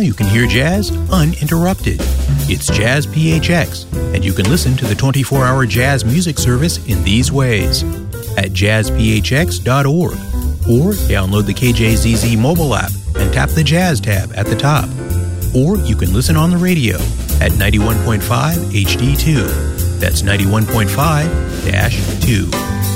you can hear jazz uninterrupted. It's Jazz PHX, and you can listen to the 24-hour jazz music service in these ways. At jazzphx.org, or download the KJZZ mobile app and tap the Jazz tab at the top. Or you can listen on the radio at 91.5 HD2. That's 91.5-2.